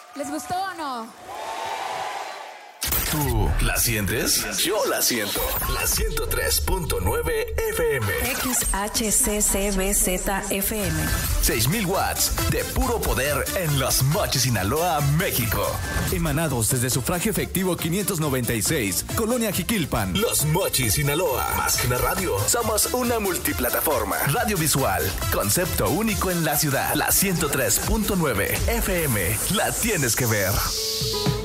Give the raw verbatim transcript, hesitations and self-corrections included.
¿Les gustó o no? ¿Tú la sientes? Yo la siento. La ciento tres punto nueve F M. X H C C B Z F M. seis mil watts de puro poder en Los Mochis, Sinaloa, México. Emanados desde sufragio efectivo quinientos noventa y seis, Colonia Jiquilpan. Los Mochis, Sinaloa. Más que una radio, somos una multiplataforma. Radio visual, concepto único en la ciudad. La ciento tres punto nueve F M. La tienes que ver.